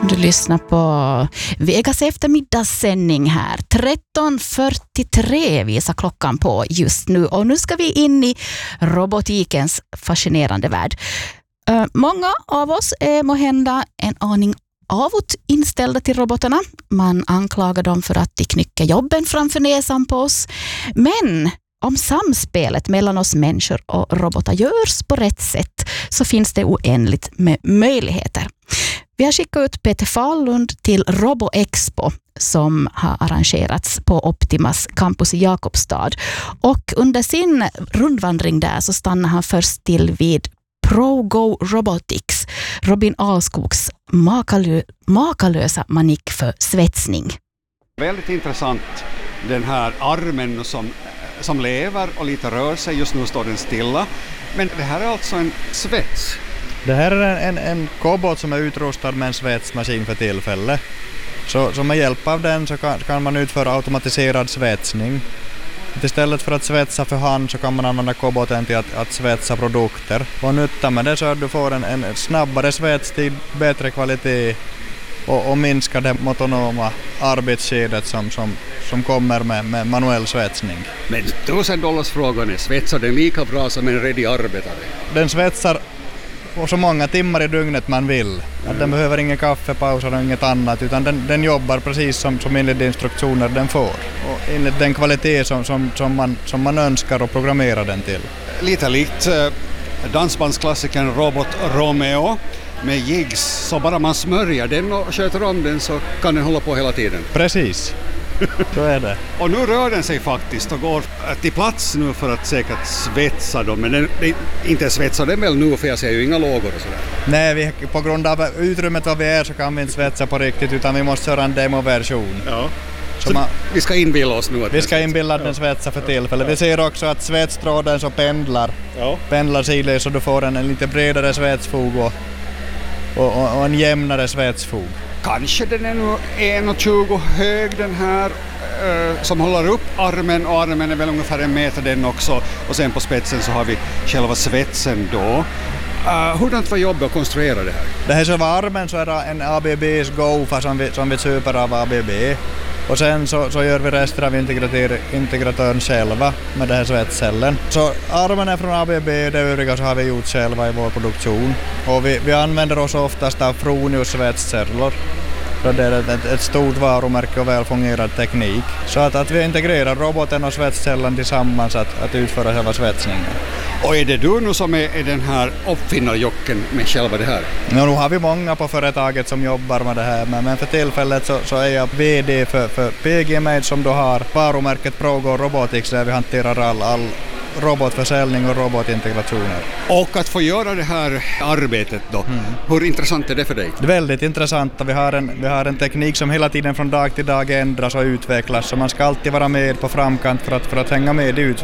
Du lyssnar på Vegas eftermiddagssändning här. 13.43 visar klockan på just nu. Och nu ska vi in i robotikens fascinerande värld. Många av oss är måhända en aning avot inställda till robotarna. Man anklagar dem för att de knycker jobben framför näsan på oss. Men om samspelet mellan oss människor och robotar görs på rätt sätt så finns det oändligt med möjligheter. Vi har skickat ut Peter Fahlund till RoboExpo som har arrangerats på Optimas campus i Jakobstad. Och under sin rundvandring där så stannar han först till vid ProGo Robotics, Robin Alskogs makalösa manik för svetsning. Väldigt intressant, den här armen som lever och lite rör sig. Just nu står den stilla. Men det här är alltså en svets. Det här är en kobot som är utrustad med en svetsmaskin för tillfället. Så med hjälp av den så kan man utföra automatiserad svetsning. Istället för att svetsa för hand så kan man använda koboten till att svetsa produkter. Och nytta med det så att du får en snabbare svetstid, bättre kvalitet och minska det motonoma arbetsskedet som kommer med manuell svetsning. Men $1000-frågan är, svetsar den lika bra som en redig arbetare? Den svetsar och så många timmar i dygnet man vill. Att den behöver ingen kaffepaus och inget annat, utan den jobbar precis som enligt de instruktioner den får. Och enligt den kvalitet som man önskar och programmerar den till. Lite likt dansbandsklassikern Robot Romeo med jigs, så bara man smörjer den och sköter om den så kan den hålla på hela tiden. Precis. Så är det. Och nu rör den sig faktiskt och går till plats nu för att säkert svetsa dem. Men inte svetsar den väl nu, för jag ser ju inga lågor och sådär. Nej, på grund av utrymmet vad vi är så kan vi inte svetsa på riktigt, utan vi måste köra en demoversion. Ja. Så vi ska inbilla oss nu att vi ska inbilla att den svetsar för tillfället. Vi ser också att svetstråden så pendlar sidled så du får en lite bredare svetsfog och en jämnare svetsfog. Kanske den är nu 1,20 hög den här som håller upp armen, och armen är väl ungefär 1 meter den också, och sen på spetsen så har vi själva svetsen då. Hurdant var jobbet att konstruera det här? Det här själva armen så är det en ABBs GOFA som vi köper av ABB, och sen så gör vi resten av integratören själva med den här svetscellen. Så armen är från ABB, det övriga så har vi gjort själva i vår produktion. Och vi använder oss oftast av Fronius svetsceller. Så det är ett stort varumärke och väl fungerad teknik. Så att vi integrerar roboten och svetscellen tillsammans att utföra själva svetsningen. Och är det du nu som är den här uppfinnarjocken med själva det här? Ja, nu har vi många på företaget som jobbar med det här, men för tillfället så är jag VD för PG-Made som då har varumärket ProGo Robotics där vi hanterar all robotförsäljning och robotintegrationer. Och att få göra det här arbetet då, hur intressant är det för dig? Det är väldigt intressant. Vi har en teknik som hela tiden från dag till dag ändras och utvecklas, så man ska alltid vara med på framkant för att hänga med i